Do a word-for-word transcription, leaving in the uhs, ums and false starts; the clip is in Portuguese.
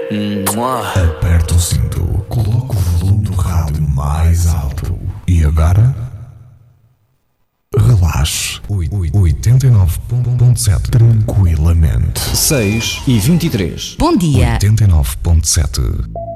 Aperta o cinto, coloca o volume do rádio mais alto. E agora? Relaxe. oitenta e nove ponto sete. Tranquilamente. seis e vinte e três. Bom dia. oitenta e nove ponto sete.